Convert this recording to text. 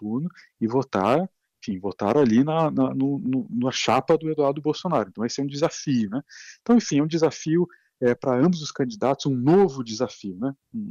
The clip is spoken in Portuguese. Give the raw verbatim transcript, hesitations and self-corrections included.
turno e votar, enfim, votar ali na, na, no, no, na chapa do Eduardo Bolsonaro. Então, esse é um desafio, né? Então, enfim, é um desafio é, para ambos os candidatos, um novo desafio, né?